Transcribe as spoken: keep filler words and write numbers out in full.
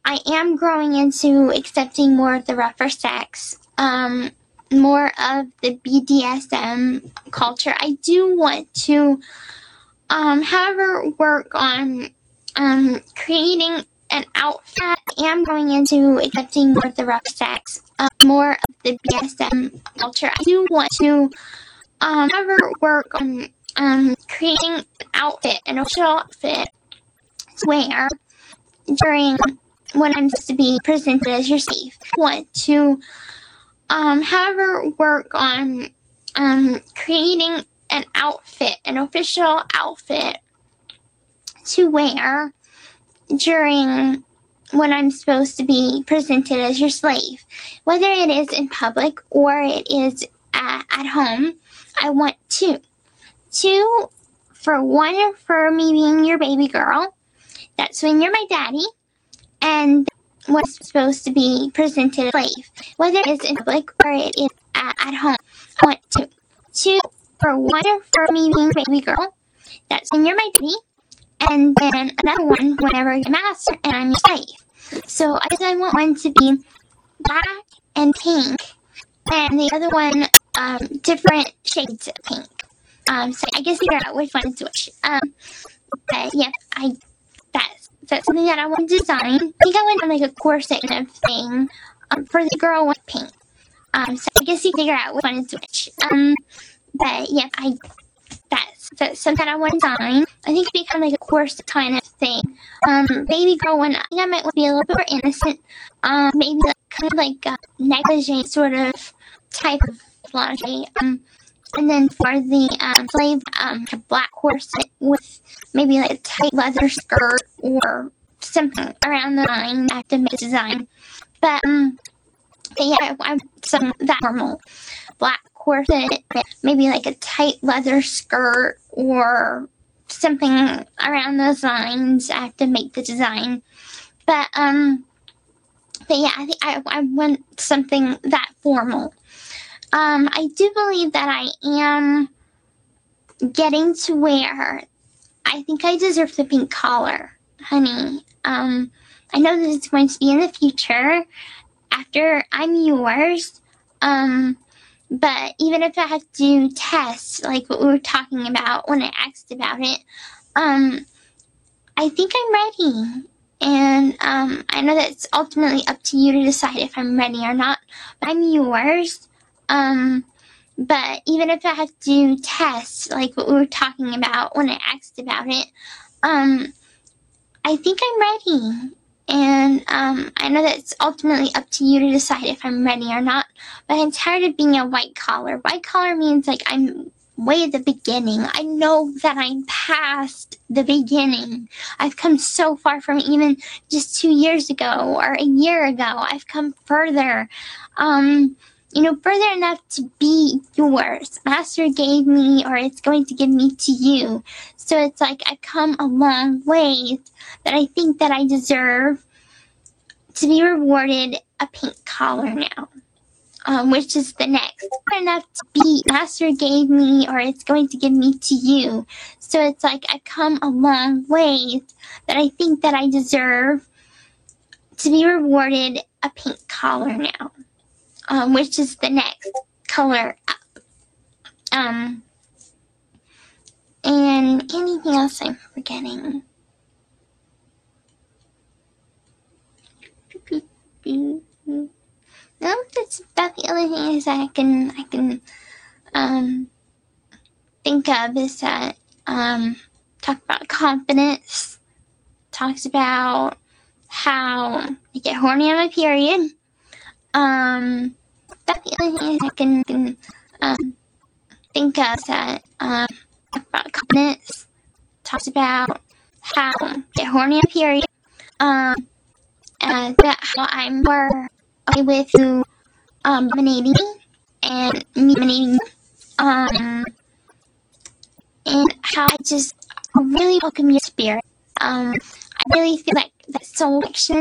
I am growing into accepting more of the rougher sex, um, more of the B D S M culture. I do want to, um, however, work on um, creating an outfit. I am going into accepting more of the rough sex, uh, more of the B D S M culture. I do want to, um, however, work on um, creating an outfit, an official outfit to wear during when I'm supposed to be presented as your slave. I want to, um, however, work on um, creating an outfit, an official outfit to wear during when I'm supposed to be presented as your slave. Whether it is in public or it is at, at home, I want two. Two, for one, for me being your baby girl. That's when you're my daddy. And what's supposed to be presented as slave. Whether it is in public or it is at, at home, I want two. Two, for one, for me being your baby girl. That's when you're my daddy. And then another one whenever you're master and I'm your slave. So I guess I want one to be black and pink, and the other one um, different shades of pink. Um, so I guess figure out which one is which. Um, but yeah, I that's that's something that I want to design. I think I want to like a corset kind of thing um, for the girl with pink. Um, so I guess you figure out which one is which. Um, but yeah, I. That's, that's something I want to design. I think it'd be kind of like a corset kind of thing. Um, baby girl one, I think I might want to be a little bit more innocent. Um, maybe like, kind of like a negligee sort of type of lingerie. Um, and then for the um, slave, um, a black corset with maybe like a tight leather skirt or something around the line. I have to make a design. But, um, but yeah, I want some that normal black corset, maybe like a tight leather skirt or something around those lines. I have to make the design, but um, but yeah, I think I, I want something that formal. Um, I do believe that I am getting to wear. I think I deserve the pink collar, honey. Um, I know that it's going to be in the future after I'm yours. Um. But even if I have to test, like what we were talking about when I asked about it, um, I think I'm ready. And um, I know that it's ultimately up to you to decide if I'm ready or not. But I'm yours. Um, but even if I have to test, like what we were talking about when I asked about it, um, I think I'm ready. And um, I know that it's ultimately up to you to decide if I'm ready or not. But I'm tired of being a white collar. White collar means like I'm way at the beginning. I know that I'm past the beginning. I've come so far from even just two years ago or a year ago. I've come further. Um, you know, further enough to be yours. Master gave me, or it's going to give me to you. So it's like I've come a long way that I think that I deserve to be rewarded a pink collar now. Um, which is the next. Far enough to be Master gave me, or it's going to give me to you. So it's like I've come a long way that I think that I deserve to be rewarded a pink collar now. Um, which is the next color up. Um, and anything else I'm forgetting? No, that's about the only thing is I can I can um think of is that um talk about confidence, talks about how I get horny on my period. Um, that's the only thing I can, can um, think of that um, about confidence, talks about how I get horny on my period. Um, and that how I'm more okay with you um, dominating me and me dominating. Um, and how I just really welcome your spirit. Um, I really feel like that soul connection